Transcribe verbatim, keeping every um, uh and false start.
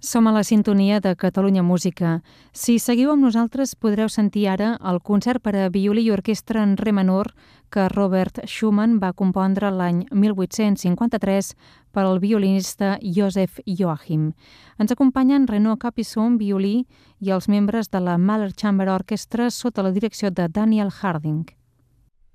Som a la sintonia de Catalunya Música. Si seguiu amb nosaltres podreu sentir ara el concert per a violí i orquestra en re menor que Robert Schumann va compondre l'any mil vuit-cents cinquanta-tres per al violinista Joseph Joachim. Ens acompanyen Renaud Capisson, violí, i els membres de la Mahler Chamber Orchestra sota la direcció de Daniel Harding.